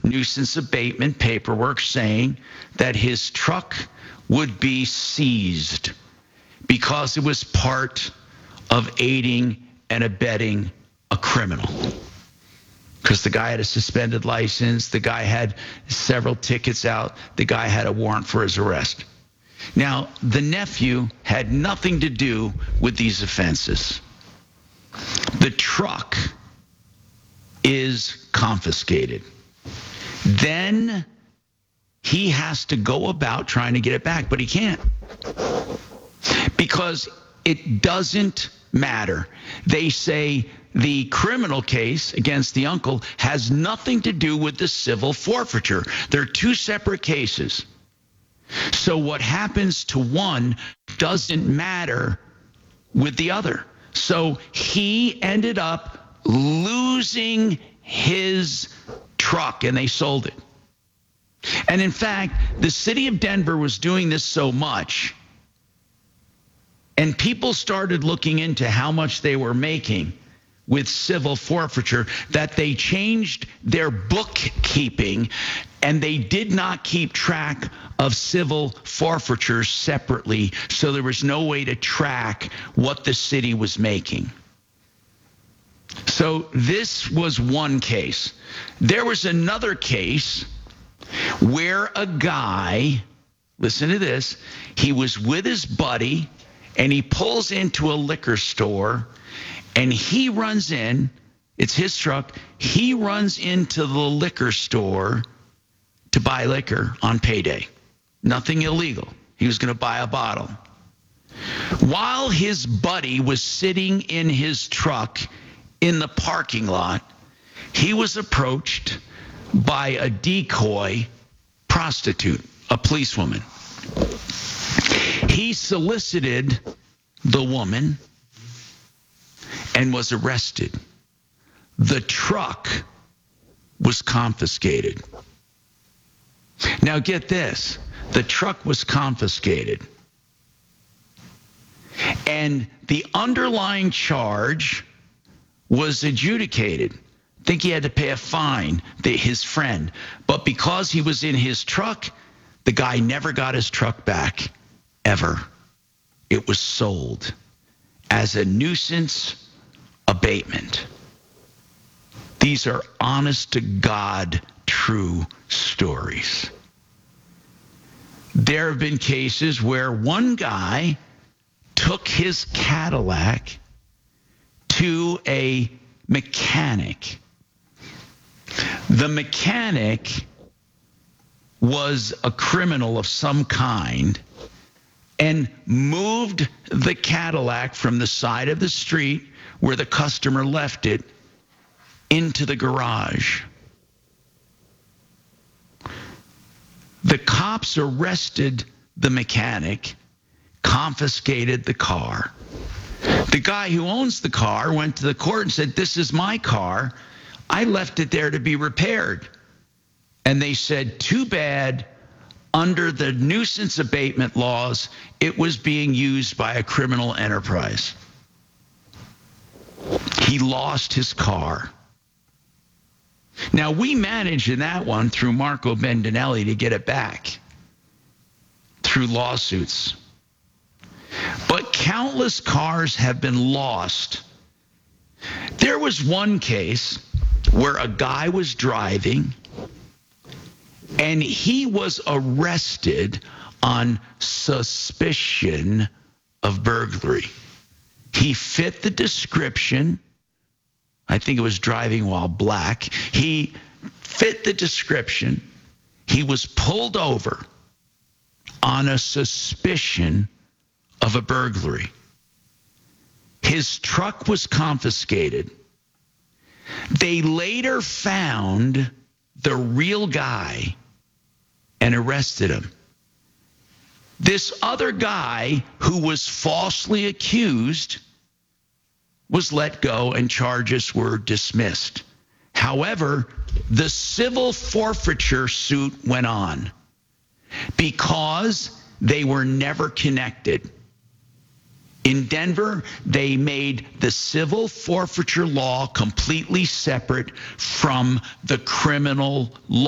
nuisance abatement paperwork saying that his truck would be seized because it was part of aiding and abetting a criminal. Because the guy had a suspended license, the guy had several tickets out, the guy had a warrant for his arrest. Now, the nephew had nothing to do with these offenses. The truck is confiscated. Then he has to go about trying to get it back, but he can't. Because it doesn't matter. They say the criminal case against the uncle has nothing to do with the civil forfeiture. They're two separate cases. So what happens to one doesn't matter with the other. So he ended up losing his truck, and they sold it. And in fact, the city of Denver was doing this so much, and people started looking into how much they were making with civil forfeiture, that they changed their bookkeeping, and they did not keep track of civil forfeitures separately, so there was no way to track what the city was making. So this was one case. There was another case where a guy, listen to this, he was with his buddy, and he pulls into a liquor store, and he runs in, it's his truck, he runs into the liquor store to buy liquor on payday. Nothing illegal. He was going to buy a bottle. While his buddy was sitting in his truck in the parking lot, he was approached by a decoy prostitute, a policewoman. He solicited the woman and was arrested. The truck was confiscated. Now get this, the truck was confiscated. And the underlying charge was adjudicated. I think he had to pay a fine, his friend. But because he was in his truck, the guy never got his truck back, ever. It was sold as a nuisance abatement. These are honest to God, true stories. There have been cases where one guy took his Cadillac to a mechanic. The mechanic was a criminal of some kind and moved the Cadillac from the side of the street where the customer left it into the garage. The cops arrested the mechanic, confiscated the car. The guy who owns the car went to the court and said, "This is my car. I left it there to be repaired." And they said, "Too bad. Under the nuisance abatement laws, it was being used by a criminal enterprise." He lost his car. Now, we managed in that one through Marco Bendinelli to get it back through lawsuits. But countless cars have been lost. There was one case where a guy was driving and he was arrested on suspicion of burglary. He fit the description. I think it was driving while black. He fit the description. He was pulled over on a suspicion of a burglary. His truck was confiscated. They later found the real guy and arrested him. This other guy who was falsely accused was let go and charges were dismissed. However, the civil forfeiture suit went on because they were never connected. In Denver, they made the civil forfeiture law completely separate from the criminal law.